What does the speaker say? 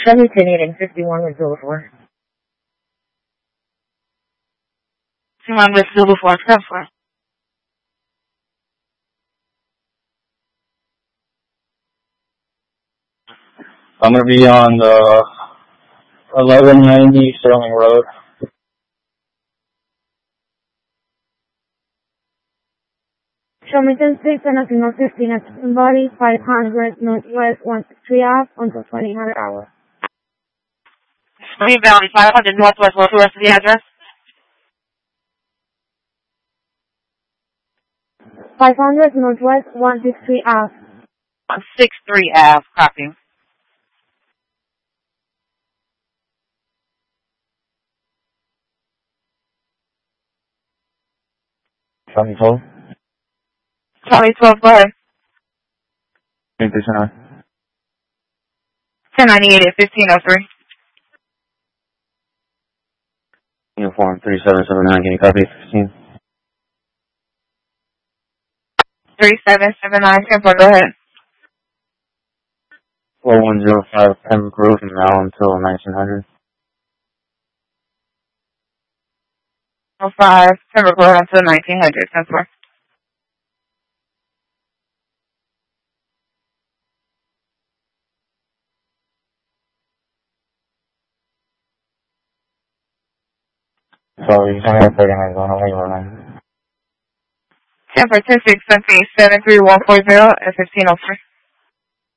Chevy 1051 with Zulu 4. Someone with Zulu 4, step 4. I'm going to be on the 1190 Sterling Road. Show me 10-6 and a single 15 at Body 500 Northwest 163 Ave until 2000 hour. Spring Valley 500 Northwest, what's the rest of the address? 500 Northwest 163 Ave. 163 Ave, copy. Charlie 12. Charlie 12, go ahead. 1098 at 1503. Uniform 3779, can you copy 15? 3779, Temple, go ahead. 4105 Pembroke Road from now until 1900. 05, Pembroke Road until 1900, Temple. Sorry, you sent me a 39 zone, I'll leave it. Temple 10-6, 73140 at 1503.